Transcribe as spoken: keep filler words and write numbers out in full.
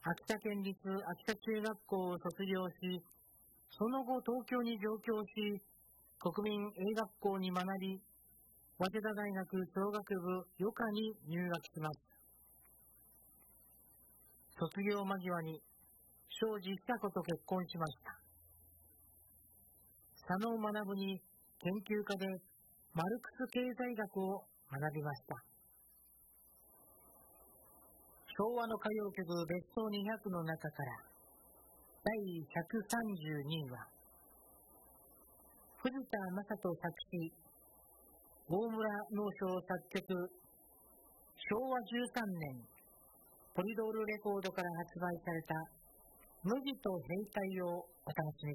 秋田県立秋田中学校を卒業し、その後東京に上京し、国民英学校に学び、早稲田大学商学部予科に入学します。卒業間際に庄司久子と結婚しました。佐野学に研究家でマルクス経済学を学びました。昭和の歌謡曲ベストにひゃくの中からだいひゃくさんじゅうにいは藤田正人作詞、大村能生作曲、しょうわじゅうさんねんポリドールレコードから発売された無地と兵隊をお楽しみ